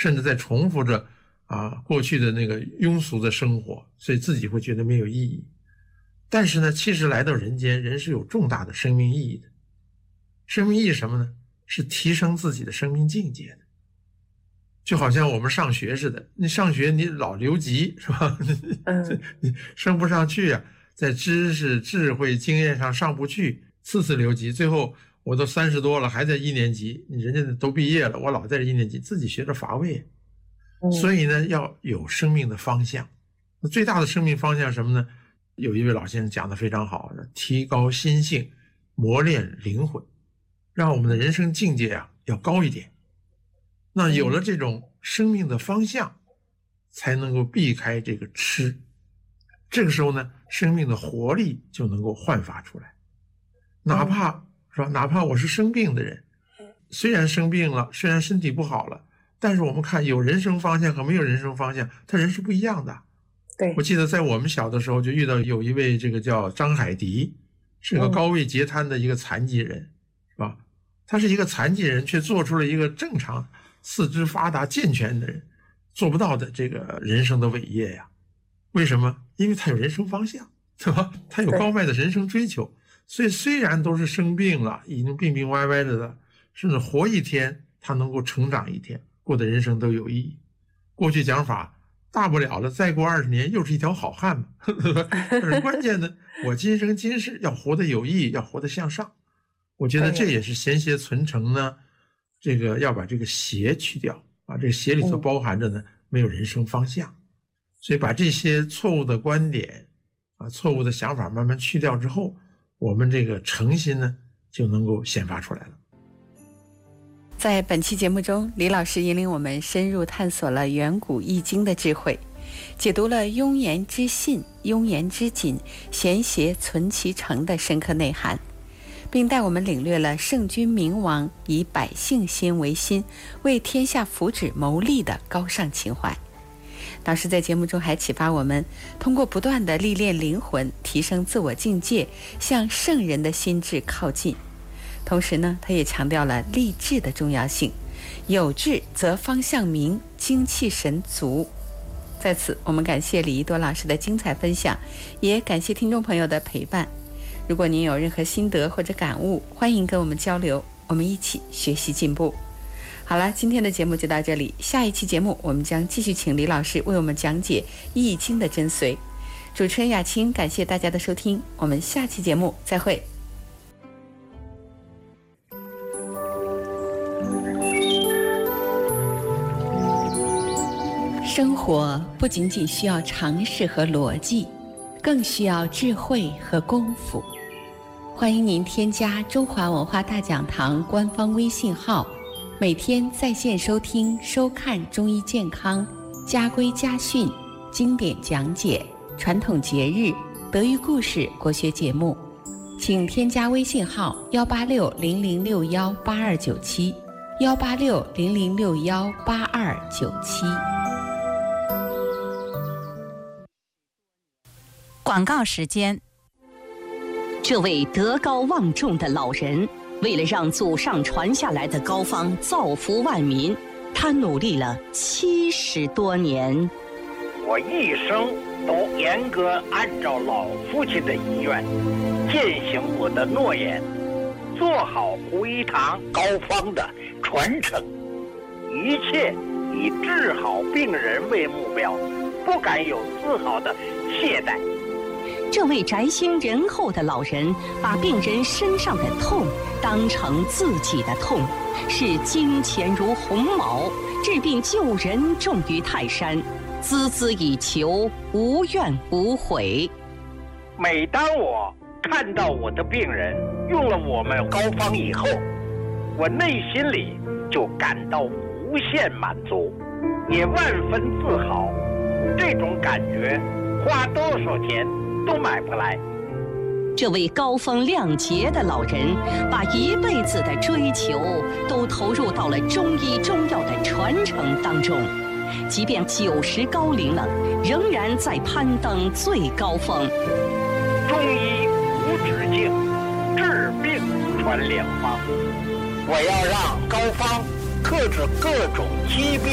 甚至在重复着过去的那个庸俗的生活，所以自己会觉得没有意义。但是呢，其实来到人间，人是有重大的生命意义的。生命意义是什么呢？是提升自己的生命境界的。就好像我们上学似的，你上学你老留级是吧？你升不上去在知识、智慧、经验上上不去，次留级，最后我都30多了还在1年级，人家都毕业了，我老在1年级，自己学着乏味。所以呢，要有生命的方向。那最大的生命方向是什么呢？有一位老先生讲得非常好，提高心性，磨练灵魂，让我们的人生境界要高一点。那有了这种生命的方向，才能够避开这个痴。这个时候呢，生命的活力就能够焕发出来。哪怕我是生病的人，虽然生病了，虽然身体不好了，但是我们看有人生方向和没有人生方向，他人是不一样的。 对， 我记得在我们小的时候就遇到有一位这个叫张海迪，是个高位截瘫的一个残疾人，是吧？他是一个残疾人，却做出了一个正常四肢发达健全的人做不到的这个人生的伟业呀。为什么？因为他有人生方向，对吧？他有高迈的人生追求。所以虽然都是生病了，已经病病歪歪的，甚至活一天他能够成长一天，过的人生都有意义。过去讲法，大不了了再过20年又是一条好汉嘛。但是关键呢，我今生今世要活得有意义，要活得向上。我觉得这也是贤邪存诚呢，这个要把这个邪去掉，这个邪里头包含着呢没有人生方向。所以把这些错误的观点错误的想法慢慢去掉之后，我们这个诚心呢就能够显发出来了。 在本期节目中，李老师引领我们深入探索了远古易经的智慧，解读了庸言之信、庸言之谨、贤邪存其诚的深刻内涵，并带我们领略了圣君明王以百姓心为心，为天下福祉谋利的高尚情怀。老师在节目中还启发我们，通过不断的历练灵魂，提升自我境界，向圣人的心智靠近。同时呢，他也强调了立志的重要性，有志则方向明，精气神足。在此，我们感谢李一多老师的精彩分享，也感谢听众朋友的陪伴。如果您有任何心得或者感悟，欢迎跟我们交流，我们一起学习进步。好了，今天的节目就到这里，下一期节目我们将继续请李老师为我们讲解易经的真髓。主持人雅青，感谢大家的收听，我们下期节目再会。生活不仅仅需要常识和逻辑，更需要智慧和功夫。欢迎您添加中华文化大讲堂官方微信号，每天在线收听收看中医健康、家规家训、经典讲解、传统节日、德育故事国学节目，请添加微信号18600618297，18600618297。 广告时间。这位德高望重的老人，为了让祖上传下来的膏方造福万民，他努力了70多年。 我一生都严格按照老父亲的遗愿，践行我的诺言，做好胡一堂膏方的传承，一切以治好病人为目标，不敢有丝毫的懈怠。 这位宅心仁厚的老人，把病人身上的痛当成自己的痛，视金钱如鸿毛，治病救人重于泰山，孜孜以求，无怨无悔。 每当我看到我的病人用了我们膏方以后，我内心里就感到无限满足，也万分自豪。这种感觉花多少钱都买不来。 这位高风亮节的老人，把一辈子的追求都投入到了中医中药的传承当中，即便90高龄了，仍然在攀登最高峰。 中医无止境，治病传良方。我要让膏方克制各种疾病。